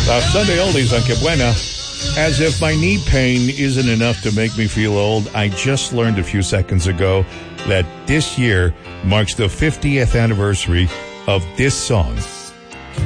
Sunday Oldies on Que Buena. As if my knee pain isn't enough to make me feel old, I just learned a few seconds ago that this year marks the 50th anniversary of this song.